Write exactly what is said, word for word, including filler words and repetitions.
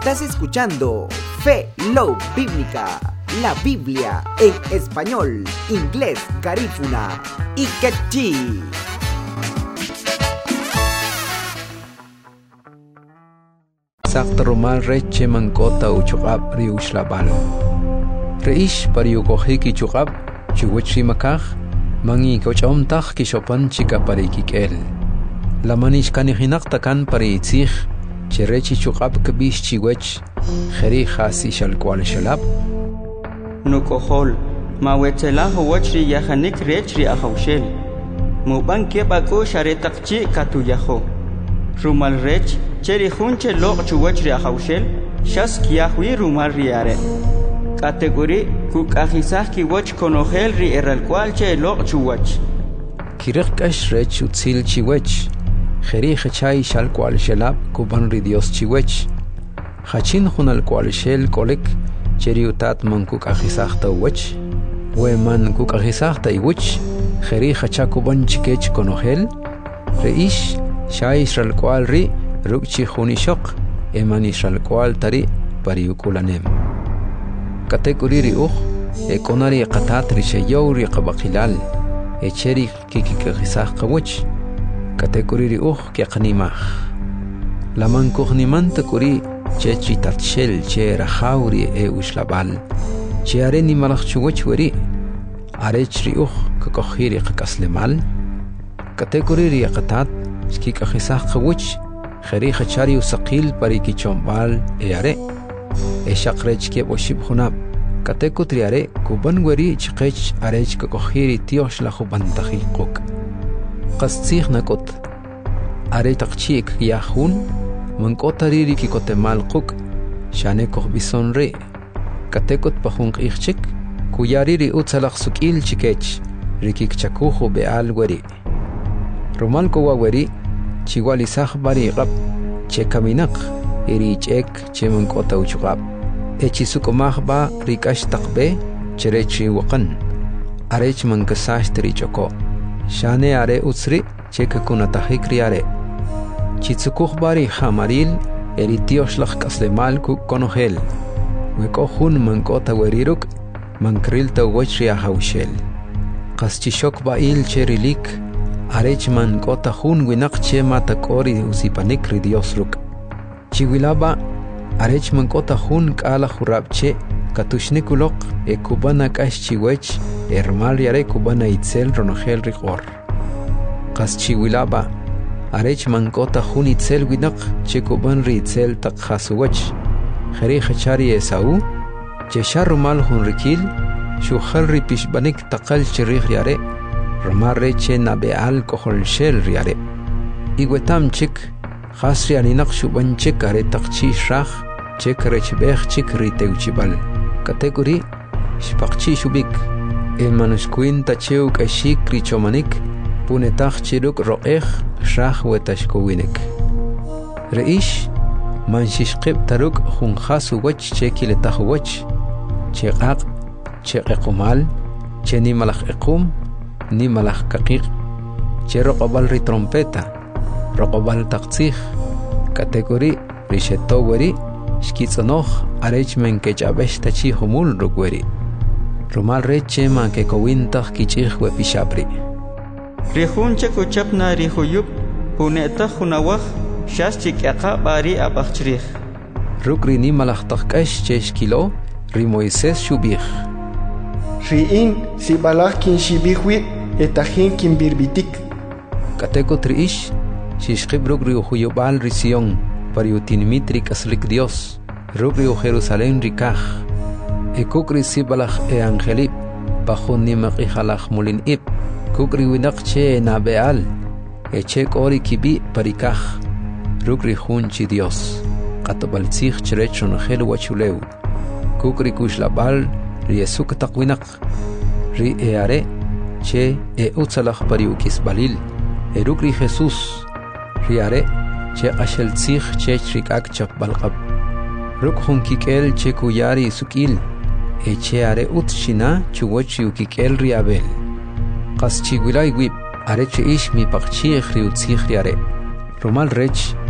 Estás escuchando Fe Love Bíblica, la Biblia en español, inglés, garífuna y quechí. Sakta romal reche mankota uchukab riushlabal. Reish pariukohiki chukab, chuwechri makaj, mangi kochomtaj kishopan chika parikikel. La manish kanihinak takan pariitzich, cherechi chukab kabish chiwech, kheri khasi shalkwal shalab. Nukohol, mawetelaho wachri yahanik rechri ahaushel. Muban kebako sharetakchi katuyaho. Rumal rech, cheri hunche lok chuwachri ahaushel, shas kiahwi rumal riare. Category kuk ahisah ki wach konohel ri eral kwalche lok chuwach. Kirikash rech utzil chiwech. Kheri khachay shal kwal shalab kuban ri Dios chiwech. Khachin hunal kwal shel kolek cheri utat man kuk ahisah ta wach. We man kuk ahisah ta iwach. Kheri khacha kuban chikech konohel. Reish shay shal kwal ri rukchi hunishok. Eman shal kwal tari pariukulanem. Category ri uch e konari qatat ri shayow ri qabaqilal e cheri kiki kagisah qawach category ri uch ki qnimah laman kughniman takuri che chi tatshel che rahauri e ushlabal che are ni malakh chuwach wari are chri uch kakhiri qaslemal category ri qatat ki kagisah qawach khari khachari usaqil pariki chombal e are e shaqrech ke boshib khunab kateko triare kuban wari chqech arech ka kohiri tiosh la khuban taqiquk qastikh nakot are taqchik yahun man kotariri ki kotemal quk shane koh bisonre katekot pahunq ichchik kuyariri utsalaq sukil chikech rikik chakuhu beal wari romal ko wari chiwali sah bari qab che kaminak erich ek chemen kota uchqab echi sukomahba rikash taqbe cherechi waqan arech man kasash trichoko shane are utsri chekakuna tahikriare chitsukukhbari hamaril eritioshlah kaslemal ku konohel weko hun man kota weriruk man krilta wachria haushel qaschishok bail cherilik arech man kota hun winaq chema takori usipanik ridiosruk chiwilaba arech mankota hun kala khurabche katushnikulok e kubana kash chiwech ermal yare kubana itzel ronohel riqor qas chiwilaba arech mankota hun itzel winaq che kuban ri itzel taqhasuwach khari khachari esau che sharumal hun rikil shu khalri pishbanik taqal chirih yare ramare che nabeal kohol shel yare igwetam chik khasri aninaq shuban chik are taqchi shrakh chik rechbekh chik riteuchibal category shpaqchi shubik e manuskuin tacheu kashik richomanik punetaq chiruk roqeh shrakh wetashkowinek reish manshishqib taruk khunxasu wach chekiletaq wach cheqaq cheqqumal cheni malakh iqum ni malakh kaqiq cheroqbal ri trompeta roqobal taqtsikh category rishetowari shkitsonoh arech men kechabesh tachi humul rukwari rumal reche man ke kowintaq kichikh we pishabri rihunche kuchapna rihuyub huneta hunawah shas chikaqa bari abaqchrih rukri ni malaqtaq kash cheshkilo ri Moisés shubih riin si balaqkin shibihwi etahin kin birbitik cateko triish shishqib rugri huyubal risión pariutinmitri kaslik Dios rugri Jerusalén rikaj e kukri sibalaj e angelip bajo nimaqi halaj mulin ib kukri winaqche nabeal e che kori kibi parikaj rugri hunchi Dios qatabaltzikh cherechon hel wachuleu kukri kushlabal riesuk taqwinaq ri eare che e utsalaj pariukis balil e rugri Jesús riare che qashel tsikh che chrikak chap balqab ruk hun kikel che kuyari sukil e che are utshina chuwachi ukikel riabel qas chigulay wib are che ish mi paqchi khri utsikh riare romal rech